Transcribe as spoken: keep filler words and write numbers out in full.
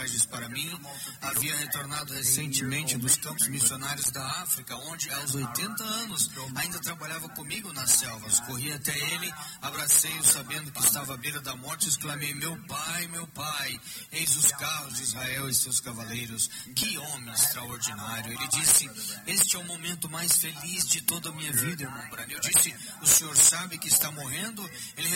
mensagens para mim. Havia retornado recentemente dos campos missionários da África, onde aos oitenta anos ainda trabalhava comigo nas selvas. Corri até ele, abracei-o sabendo que estava à beira da morte e exclamei: meu pai, meu pai, eis os carros de Israel e seus cavaleiros. Que homem extraordinário. Ele disse: este é o momento mais feliz de toda a minha vida, irmão Branham. Eu disse: o senhor sabe que está morrendo? Ele